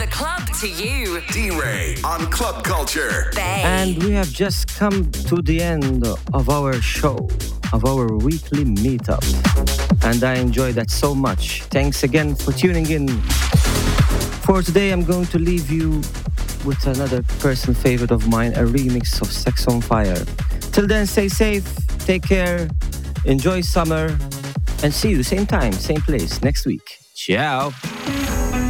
the club to you. D-Ray on Club Culture. Bay. And we have just come to the end of our show, of our weekly meetup. And I enjoy that so much. Thanks again for tuning in. For today, I'm going to leave you with another personal favorite of mine, a remix of Sex on Fire. Till then, stay safe, take care, enjoy summer, and see you same time, same place next week. Ciao.